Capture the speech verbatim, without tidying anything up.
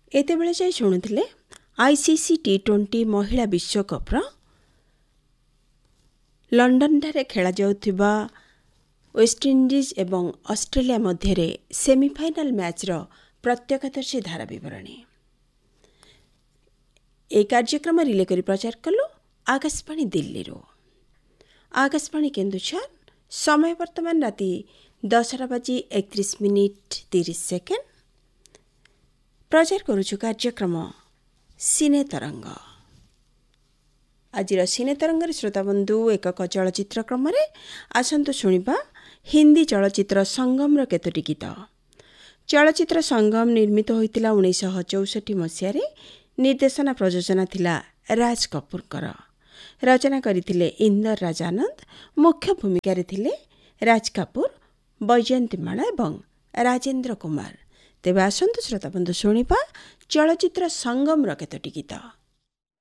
ଏତେବେଳେ ଯାଇ ଶୁଣୁଥିଲେ ଆଇସିସି ଟି ଟ୍ୱେଣ୍ଟି ମହିଳା ବିଶ୍ୱକପ୍ର ଲଣ୍ଡନଠାରେ ଖେଳାଯାଉଥିବା ୱେଷ୍ଟଇଣ୍ଡିଜ୍ ଏବଂ ଅଷ୍ଟ୍ରେଲିଆ ମଧ୍ୟରେ ସେମିଫାଇନାଲ୍ ମ୍ୟାଚ୍ର ପ୍ରତ୍ୟକ୍ଷଦର୍ଶୀ ଧାରା ବିବରଣୀ। ଏହି କାର୍ଯ୍ୟକ୍ରମ ରିଲେ କରି ପ୍ରଚାର କଲୁ ଆକାଶବାଣୀ ଦିଲ୍ଲୀରୁ। ଆକାଶବାଣୀ କେନ୍ଦୁଝର, ସମୟ ବର୍ତ୍ତମାନ ରାତି ଦଶଟା ବାଜି ଏକତିରିଶ ମିନିଟ୍ ତିରିଶ ସେକେଣ୍ଡ। ପ୍ରଚାର କରୁଛୁ କାର୍ଯ୍ୟକ୍ରମ ସିନେ ତରଙ୍ଗ। ଆଜିର ସିନେ ତରଙ୍ଗରେ ଶ୍ରୋତାବନ୍ଧୁ ଏକକ ଚଳଚ୍ଚିତ୍ର କ୍ରମରେ ଆସନ୍ତୁ ଶୁଣିବା ହିନ୍ଦୀ ଚଳଚ୍ଚିତ୍ର ସଙ୍ଗମର କେତୋଟି ଗୀତ। ଚଳଚ୍ଚିତ୍ର ସଙ୍ଗମ ନିର୍ମିତ ହୋଇଥିଲା ଉଣେଇଶହ ଚଉଷଠି ମସିହାରେ। ନିର୍ଦ୍ଦେଶନା ପ୍ରଯୋଜନା ଥିଲା ରାଜ କପୁରଙ୍କର। ରଚନା କରିଥିଲେ ଇନ୍ଦର ରାଜ ଆନନ୍ଦ। ମୁଖ୍ୟ ଭୂମିକାରେ ଥିଲେ ରାଜ କାପୁର, ବୈଜୟନ୍ତୀମାଳା ଏବଂ ରାଜେନ୍ଦ୍ର କୁମାର। ତେବେ ଆସନ୍ତୁ ଶ୍ରୋତାବନ୍ଧୁ ଶୁଣିବା ଚଳଚ୍ଚିତ୍ର ସଙ୍ଗମର କେତୋଟି ଗୀତ।